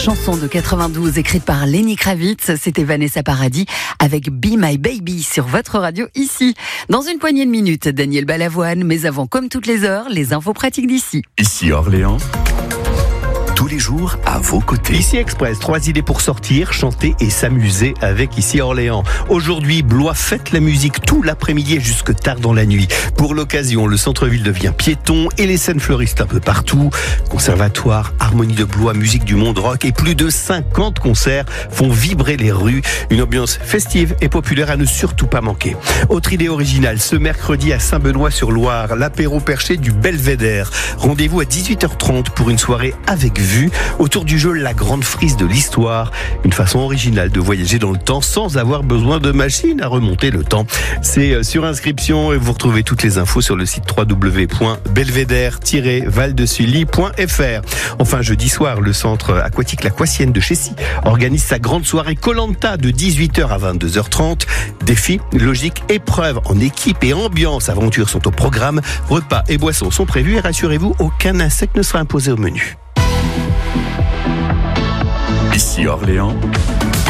chanson de 92 écrite par Lenny Kravitz. C'était Vanessa Paradis avec Be My Baby sur votre radio ici. Dans une poignée de minutes, Daniel Balavoine. Mais avant, comme toutes les heures, les infos pratiques d'ici. Ici Orléans. Tous les jours à vos côtés. Ici Express, 3 idées pour sortir, chanter et s'amuser avec Ici Orléans. Aujourd'hui, Blois fête la musique tout l'après-midi et jusque tard dans la nuit. Pour l'occasion, le centre-ville devient piéton et les scènes fleurissent un peu partout. Conservatoire, Harmonie de Blois, musique du monde rock et plus de 50 concerts font vibrer les rues. Une ambiance festive et populaire à ne surtout pas manquer. Autre idée originale, ce mercredi à Saint-Benoît-sur-Loire, l'apéro perché du Belvédère. Rendez-vous à 18h30 pour une soirée avec vue autour du jeu La Grande Frise de l'Histoire. Une façon originale de voyager dans le temps sans avoir besoin de machine à remonter le temps. C'est sur inscription et vous retrouvez toutes les infos sur le site www.belvédère-valdesully.fr. Enfin, jeudi soir, le centre aquatique La Coissienne de Chessy organise sa grande soirée Koh-Lanta de 18h à 22h30. Défis, logique, épreuves en équipe et ambiance aventure sont au programme. Repas et boissons sont prévus et rassurez-vous, aucun insecte ne sera imposé au menu. Ici Orléans.